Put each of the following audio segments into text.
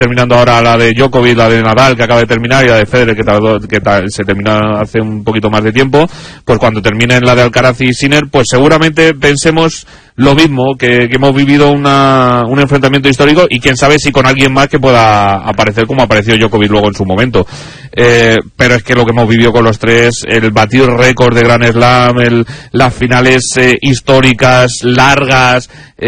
terminando ahora la de Djokovic, la de Nadal que acaba de terminar y la de Federer que se terminó hace un poquito más de tiempo, pues cuando terminen la de Alcaraz y Sinner, pues seguramente pensemos lo mismo, que hemos vivido un enfrentamiento histórico y quién sabe si con alguien más que pueda aparecer como apareció Djokovic luego en su momento. Pero es que lo que hemos vivido con los tres, el batir récord de Grand Slam, las finales históricas, largas,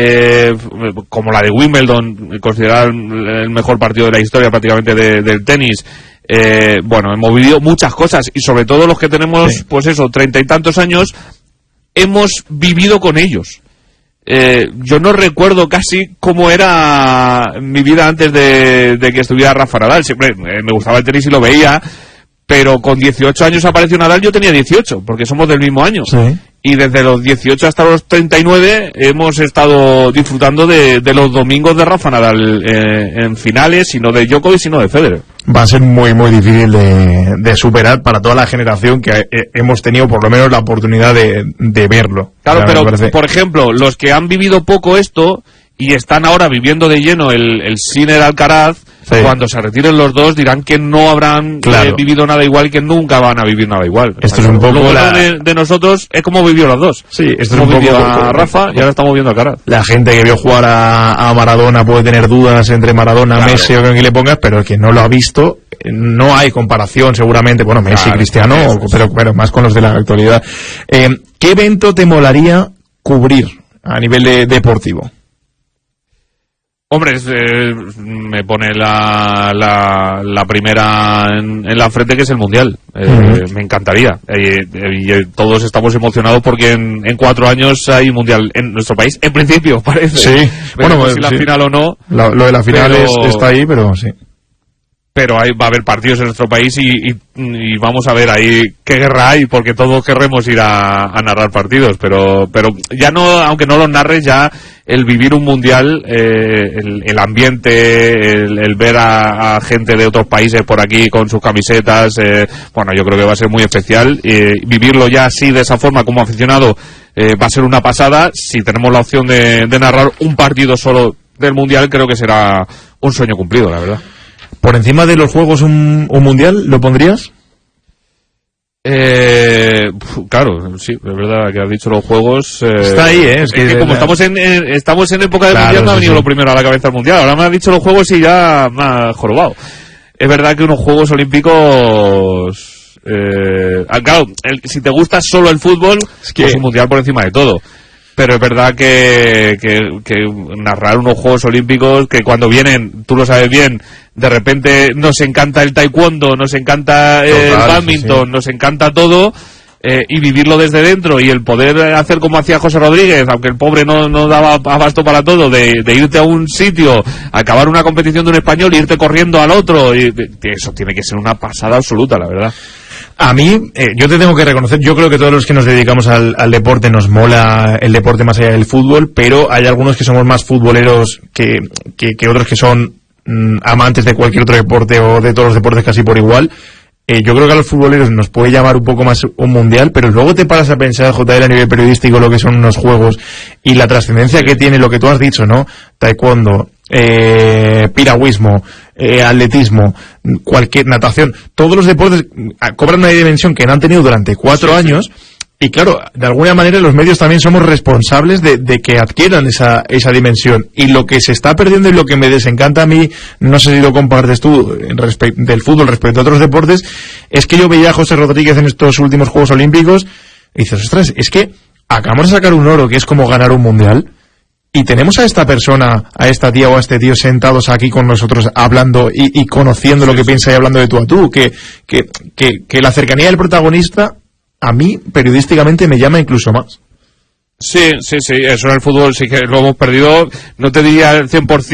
como la de Wimbledon, considerada el mejor partido de la historia prácticamente del tenis. Bueno, hemos vivido muchas cosas y sobre todo los que tenemos, pues eso, 30 y tantos años, hemos vivido con ellos. Yo no recuerdo casi cómo era mi vida antes de que estuviera Rafa Nadal. Siempre me gustaba el tenis y lo veía, pero con 18 años apareció Nadal, yo tenía 18, porque somos del mismo año. Sí. Y desde los 18 hasta los 39 hemos estado disfrutando de los domingos de Rafa Nadal en finales, sino de Djokovic, sino de Federer. Va a ser muy, muy difícil de superar para toda la generación que hemos tenido por lo menos la oportunidad de verlo. Claro, pero por ejemplo, los que han vivido poco esto y están ahora viviendo de lleno el Sinner Alcaraz, sí, cuando se retiren los dos dirán que no habrán vivido nada igual y que nunca van a vivir nada igual. Esto es un poco lo de nosotros es como vivió los dos. Sí, esto es un poco a Rafa y ahora estamos viendo a Alcaraz. La gente que vio jugar a Maradona puede tener dudas entre Maradona, Messi o quien le pongas, pero el que no lo ha visto, no hay comparación seguramente, bueno, Messi, Cristiano, pero más con los de la actualidad. ¿Qué evento te molaría cubrir a nivel deportivo? Hombre, me pone la primera en la frente, que es el Mundial. Me encantaría. Y todos estamos emocionados porque en 4 años hay Mundial en nuestro país. En principio, parece. Sí. Bueno, pues, si la final o no. Lo de la final está ahí, pero sí. Pero va a haber partidos en nuestro país y vamos a ver ahí qué guerra hay, porque todos querremos ir a narrar partidos, pero ya no, aunque no los narres, ya el vivir un mundial, el ambiente, el ver a gente de otros países por aquí con sus camisetas, bueno, yo creo que va a ser muy especial. Vivirlo ya así, de esa forma, como aficionado, va a ser una pasada. Si tenemos la opción de narrar un partido solo del mundial, creo que será un sueño cumplido, la verdad. ¿Por encima de los juegos un mundial lo pondrías? Claro, sí, es verdad que has dicho los juegos. Está ahí, Es que como estamos en época de mundial, me ha venido lo primero a la cabeza el mundial. Ahora me has dicho los juegos y ya me ha jorobado. Es verdad que unos Juegos Olímpicos. Claro, si te gusta solo el fútbol, es que es un mundial por encima de todo. Pero es verdad que narrar unos Juegos Olímpicos que cuando vienen, tú lo sabes bien, de repente nos encanta el taekwondo, nos encanta el bádminton, nos encanta todo, y vivirlo desde dentro y el poder hacer como hacía José Rodríguez, aunque el pobre no daba abasto para todo, de irte a un sitio, acabar una competición de un español e irte corriendo al otro, y eso tiene que ser una pasada absoluta, la verdad. A mí, yo te tengo que reconocer, yo creo que todos los que nos dedicamos al deporte nos mola el deporte más allá del fútbol, pero hay algunos que somos más futboleros que otros que son amantes de cualquier otro deporte o de todos los deportes casi por igual. Yo creo que a los futboleros nos puede llamar un poco más un mundial, pero luego te paras a pensar, JL, a nivel periodístico, lo que son unos juegos y la trascendencia que tiene lo que tú has dicho, ¿no? Taekwondo, piragüismo, atletismo, cualquier natación, todos los deportes cobran una dimensión que no han tenido durante 4 años. Y claro, de alguna manera los medios también somos responsables de que adquieran esa dimensión. Y lo que se está perdiendo y lo que me desencanta a mí, no sé si lo compartes tú del fútbol respecto a otros deportes, es que yo veía a José Rodríguez en estos últimos Juegos Olímpicos y dices, ostras, es que acabamos de sacar un oro que es como ganar un mundial y tenemos a esta persona, a esta tía o a este tío sentados aquí con nosotros hablando y conociendo lo que piensa y hablando de tú a tú, que la cercanía del protagonista a mí, periodísticamente, me llama incluso más. Sí, eso en el fútbol sí que lo hemos perdido, no te diría al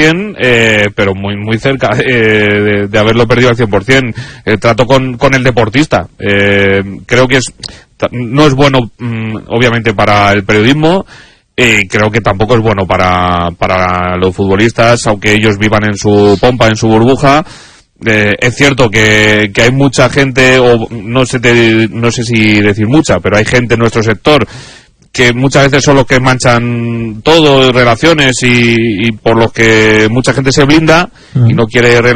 100%, pero muy muy cerca de haberlo perdido al 100%. El trato con el deportista, creo que no es bueno, obviamente, para el periodismo, creo que tampoco es bueno para los futbolistas, aunque ellos vivan en su pompa, en su burbuja. Es cierto que hay mucha gente, o no sé si decir mucha, pero hay gente en nuestro sector que muchas veces son los que manchan todo, relaciones, y por los que mucha gente se blinda y no quiere